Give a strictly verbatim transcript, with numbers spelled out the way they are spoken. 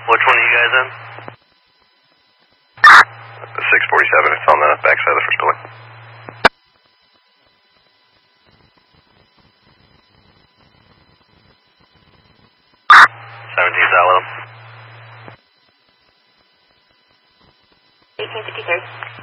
Which one are you guys in? six forty-seven, it's on the backside of the first building. seventeen solid. eighteen fifty-three.